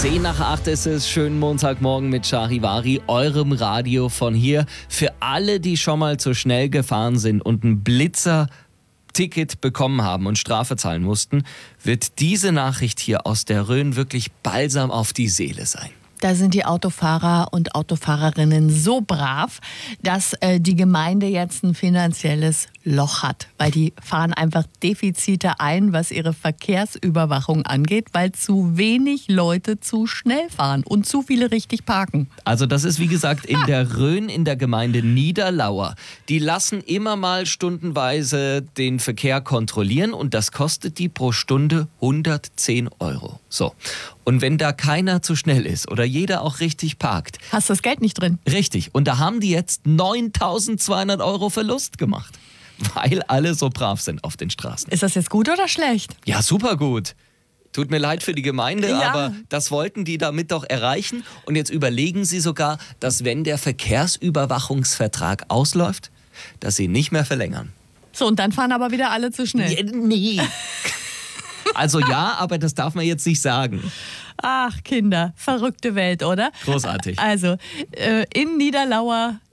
7:10 ist es. Schönen Montagmorgen mit Charivari, eurem Radio von hier. Für alle, die schon mal zu schnell gefahren sind und ein Blitzer-Ticket bekommen haben und Strafe zahlen mussten, wird diese Nachricht hier aus der Rhön wirklich Balsam auf die Seele sein. Da sind die Autofahrer und Autofahrerinnen so brav, dass die Gemeinde jetzt ein finanzielles Loch hat. Weil die fahren einfach Defizite ein, was ihre Verkehrsüberwachung angeht, weil zu wenig Leute zu schnell fahren und zu viele richtig parken. Also das ist wie gesagt in der Rhön in der Gemeinde Niederlauer. Die lassen immer mal stundenweise den Verkehr kontrollieren und das kostet die pro Stunde 110 €. So. Und wenn da keiner zu schnell ist oder jeder auch richtig parkt. Hast du das Geld nicht drin? Richtig. Und da haben die jetzt 9.200 € Verlust gemacht. Weil alle so brav sind auf den Straßen. Ist das jetzt gut oder schlecht? Ja, super gut. Tut mir leid für die Gemeinde, Ja. aber das wollten die damit doch erreichen. Und jetzt überlegen sie sogar, dass wenn der Verkehrsüberwachungsvertrag ausläuft, dass sie nicht mehr verlängern. So, und dann fahren aber wieder alle zu schnell. Ja, nee. Also ja, aber das darf man jetzt nicht sagen. Ach, Kinder, verrückte Welt, oder? Großartig. Also, in Niederlauer